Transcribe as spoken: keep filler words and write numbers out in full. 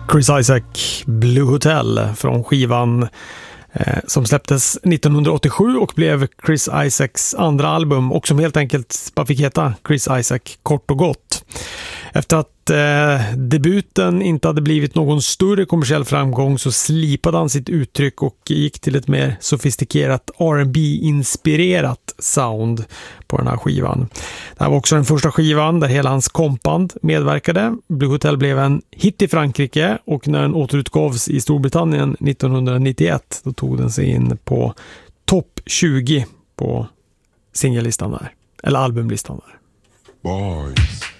Chris Isaak, Blue Hotel från skivan eh, som släpptes nittonhundraåttiosju och blev Chris Isaaks andra album och som helt enkelt bara fick heta Chris Isaak kort och gott. Efter att eh, debuten inte hade blivit någon större kommersiell framgång så slipade han sitt uttryck och gick till ett mer sofistikerat R and B-inspirerat sound på den här skivan. Det här var också den första skivan där hela hans kompband medverkade. Blue Hotel blev en hit i Frankrike och när den återutgavs i Storbritannien nittonhundranittioett då tog den sig in på topp tjugo på singellistan där, eller albumlistan där. Boys.